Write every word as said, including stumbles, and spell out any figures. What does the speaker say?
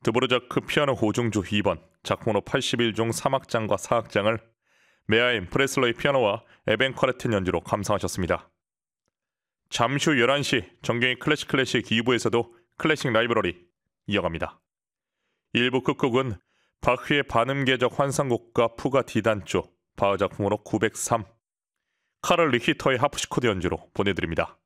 드보르자크 피아노 호중주 이 번, 작품으로 팔십일 중 삼 악장과 사 악장을 메아임 프레슬러의 피아노와 에벤 쿼레트 연주로 감상하셨습니다. 잠시 후 열한 시 정경희 클래식 클래식 이 부에서도 클래식 라이브러리 이어갑니다. 일 부 끝곡은 바흐의 반음계적 환상곡과 푸가 D단조, 바흐 작품으로 구백삼, 카를 리히터의 하프시코드 연주로 보내드립니다.